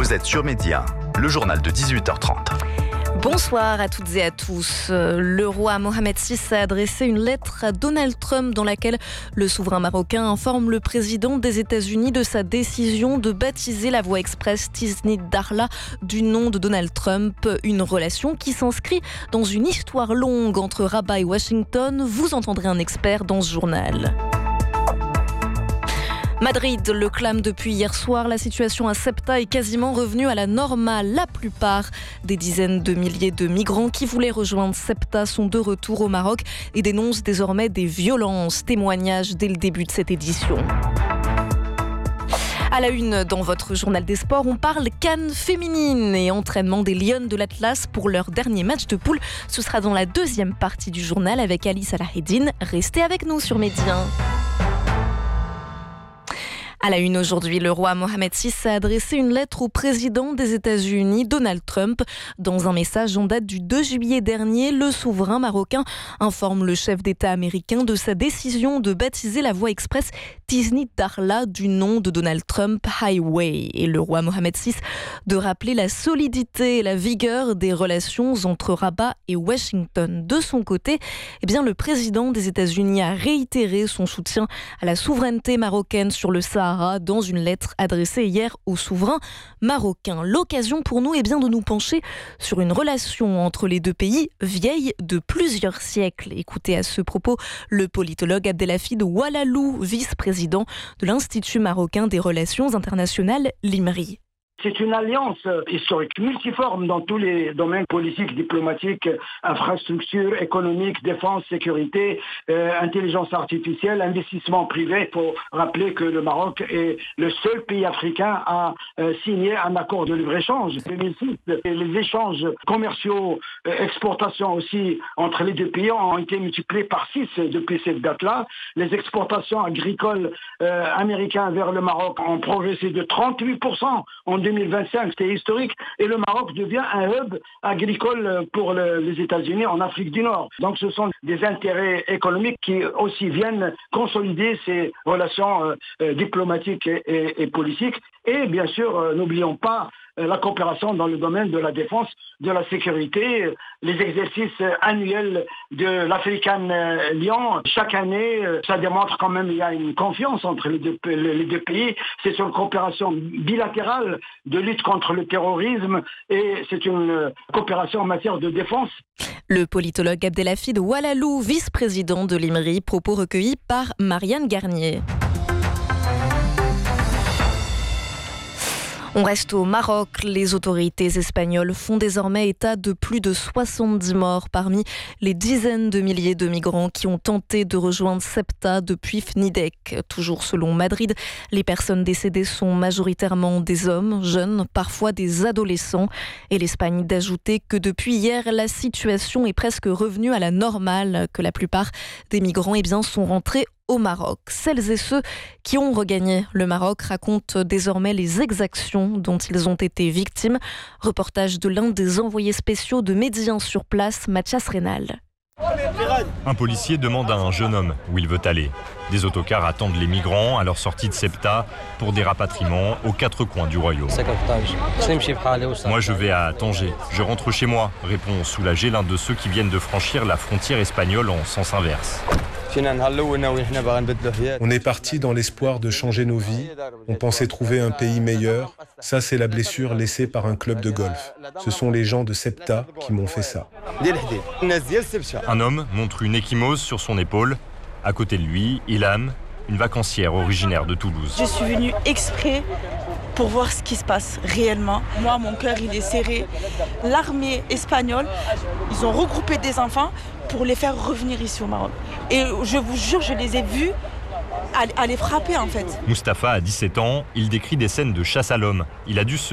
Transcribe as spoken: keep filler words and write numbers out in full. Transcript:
Vous êtes sur Média, le journal de dix-huit heures trente. Bonsoir à toutes et à tous. Le roi Mohamed six a adressé une lettre à Donald Trump dans laquelle le souverain marocain informe le président des États-Unis de sa décision de baptiser la voie express Tisnit Darla du nom de Donald Trump. Une relation qui s'inscrit dans une histoire longue entre Rabat et Washington. Vous entendrez un expert dans ce journal. Madrid le clame depuis hier soir. La situation à Ceuta est quasiment revenue à la normale. La plupart des dizaines de milliers de migrants qui voulaient rejoindre Ceuta sont de retour au Maroc et dénoncent désormais des violences. Témoignages dès le début de cette édition. À la une, dans votre journal des sports, on parle CAN féminine et entraînement des Lionnes de l'Atlas pour leur dernier match de poule. Ce sera dans la deuxième partie du journal avec Ali Salaheddine. Restez avec nous sur Média. À la une aujourd'hui, le roi Mohamed six a adressé une lettre au président des États-Unis, Donald Trump. Dans un message en date du deux juillet dernier, le souverain marocain informe le chef d'État américain de sa décision de baptiser la voie express Tisnit Darla du nom de Donald Trump Highway. Et le roi Mohamed six de rappeler la solidité et la vigueur des relations entre Rabat et Washington. De son côté, eh bien, le président des États-Unis a réitéré son soutien à la souveraineté marocaine sur le Sahara dans une lettre adressée hier au souverain marocain. L'occasion pour nous est bien de nous pencher sur une relation entre les deux pays vieille de plusieurs siècles. Écoutez à ce propos le politologue Abdelhafid Oualalou, vice-président de l'Institut marocain des relations internationales, l'I M R I. C'est une alliance historique multiforme dans tous les domaines politiques, diplomatiques, infrastructures, économiques, défense, sécurité, euh, intelligence artificielle, investissement privé. Il faut rappeler que le Maroc est le seul pays africain à euh, signer un accord de libre-échange. En deux mille six, les échanges commerciaux, euh, exportations aussi entre les deux pays ont été multipliés par six depuis cette date-là. Les exportations agricoles euh, américaines vers le Maroc ont progressé de trente-huit pour cent en deux mille vingt-cinq, c'était historique, et le Maroc devient un hub agricole pour le, les États-Unis en Afrique du Nord. Donc ce sont des intérêts économiques qui aussi viennent consolider ces relations euh, diplomatiques et, et, et politiques. Et bien sûr, euh, n'oublions pas euh, la coopération dans le domaine de la défense, de la sécurité, euh, les exercices euh, annuels de l'African euh, Lion. Chaque année, euh, ça démontre quand même qu'il y a une confiance entre les deux, les deux pays. C'est une coopération bilatérale de lutte contre le terrorisme et c'est une euh, coopération en matière de défense. Le politologue Abdelhafid Oualalou, vice-président de l'I M R I, propos recueillis par Marianne Garnier. On reste au Maroc. Les autorités espagnoles font désormais état de plus de soixante-dix morts parmi les dizaines de milliers de migrants qui ont tenté de rejoindre Ceuta depuis Fnidek. Toujours selon Madrid, les personnes décédées sont majoritairement des hommes, jeunes, parfois des adolescents. Et l'Espagne d'ajouter que depuis hier, la situation est presque revenue à la normale, que la plupart des migrants eh bien, sont rentrés au Maroc. Celles et ceux qui ont regagné le Maroc racontent désormais les exactions dont ils ont été victimes. Reportage de l'un des envoyés spéciaux de Média sur place, Mathias Reynal. Un policier demande à un jeune homme où il veut aller. Des autocars attendent les migrants à leur sortie de Ceuta pour des rapatriements aux quatre coins du royaume. Moi je vais à Tanger, je rentre chez moi, répond soulagé l'un de ceux qui viennent de franchir la frontière espagnole en sens inverse. On est parti dans l'espoir de changer nos vies. On pensait trouver un pays meilleur. Ça, c'est la blessure laissée par un club de golf. Ce sont les gens de Ceuta qui m'ont fait ça. Un homme montre une ecchymose sur son épaule. À côté de lui, Ilham, une vacancière originaire de Toulouse. Je suis venue exprès pour voir ce qui se passe réellement. Moi, mon cœur, il est serré. L'armée espagnole, ils ont regroupé des enfants pour les faire revenir ici au Maroc. Et je vous jure, je les ai vus à les frapper en fait. Mustapha a dix-sept ans, il décrit des scènes de chasse à l'homme. Il a dû se